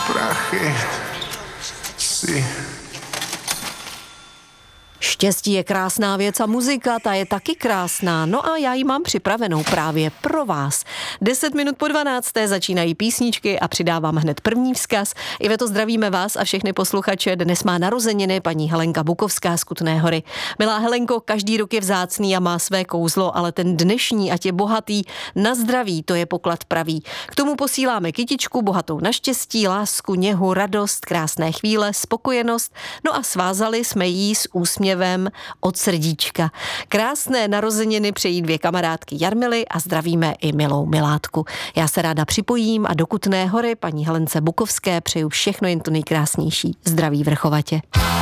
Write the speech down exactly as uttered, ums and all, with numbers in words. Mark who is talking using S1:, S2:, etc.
S1: prachy si.
S2: Štěstí je krásná věc a muzika, ta je taky krásná. No a já ji mám připravenou právě pro vás. Deset minut po dvanácté začínají písničky a přidávám hned první vzkaz. Iveto, zdravíme vás a všechny posluchače. Dnes má narozeniny paní Helenka Bukovská z Kutné Hory. Milá Helenko, každý rok je vzácný a má své kouzlo, ale ten dnešní, ať je bohatý, na zdraví, to je poklad pravý. K tomu posíláme kytičku bohatou na štěstí, lásku, něhu, radost, krásné chvíle, spokojenost. No a svázali jsme jí s úsměvem od srdíčka. Krásné narozeniny přejí dvě kamarádky Jarmily a zdravíme i milou Milátku. Já se ráda připojím a do Kutné Hory paní Helence Bukovské přeju všechno jen to nejkrásnější. Zdraví vrchovatě.